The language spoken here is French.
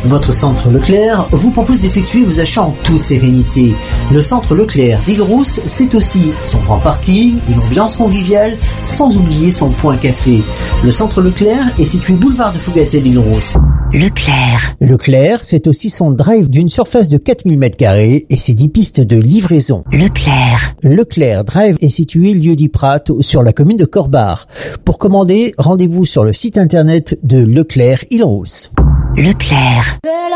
Votre centre Leclerc vous propose d'effectuer vos achats en toute sérénité. Le centre Leclerc d'Île-Rousse, c'est aussi son grand parking, une ambiance conviviale, sans oublier son point café. Le centre Leclerc est situé boulevard de Fougatel Île-Rousse. Leclerc. Leclerc, c'est aussi son drive d'une surface de 4000 m² et ses 10 pistes de livraison. Leclerc. Leclerc Drive est situé lieu-dit Prat sur la commune de Corbar. Pour commander, rendez-vous sur le site internet de Leclerc Île-Rousse. Leclerc.